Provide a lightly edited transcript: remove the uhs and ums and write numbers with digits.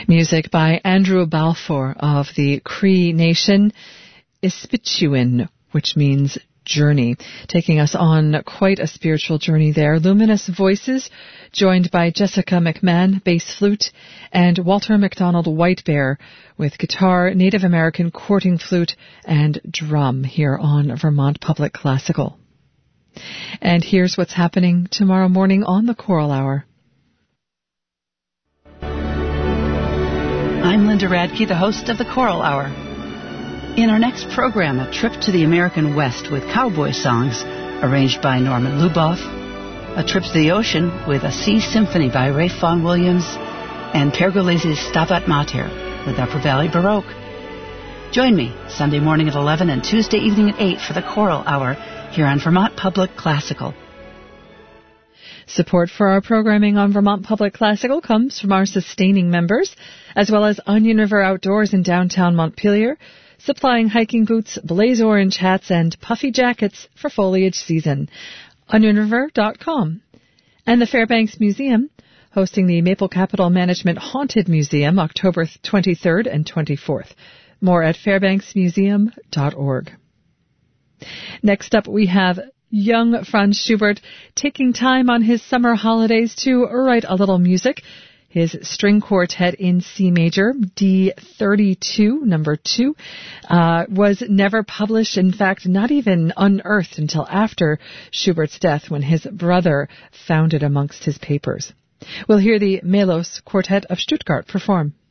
Music by Andrew Balfour of the Cree Nation, Ispituin, which means journey, taking us on quite a spiritual journey there. Luminous voices, joined by Jessica McMahon, bass flute, and Walter MacDonald Whitebear with guitar, Native American quarting flute, and drum here on Vermont Public Classical. And here's what's happening tomorrow morning on the Choral Hour. I'm Linda Radke, the host of the Choral Hour. In our next program, a trip to the American West with cowboy songs arranged by Norman Luboff, a trip to the ocean with a sea symphony by Ralph Vaughan Williams, and Pergolese's Stabat Mater with Upper Valley Baroque. Join me Sunday morning at 11 and Tuesday evening at 8 for the Choral Hour here on Vermont Public Classical. Support for our programming on Vermont Public Classical comes from our sustaining members, as well as Onion River Outdoors in downtown Montpelier, supplying hiking boots, blaze orange hats, and puffy jackets for foliage season. OnionRiver.com. And the Fairbanks Museum, hosting the Maple Capital Management Haunted Museum, October 23rd and 24th. More at fairbanksmuseum.org. Next up, we have young Franz Schubert taking time on his summer holidays to write a little music. His string quartet in C major, D32, number 2, was never published. In fact, not even unearthed until after Schubert's death, when his brother found it amongst his papers. We'll hear the Melos Quartet of Stuttgart perform.